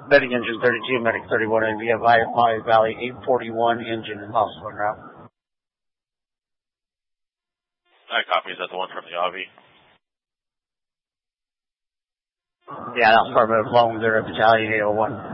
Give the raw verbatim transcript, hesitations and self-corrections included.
Medic engine thirty-two, medic thirty-one, and we have Ohio Valley eight forty-one engine and hospital en route. I copy. Is that the one from the Avi? Yeah, that's Department of Loan. They're a battalion eight oh one.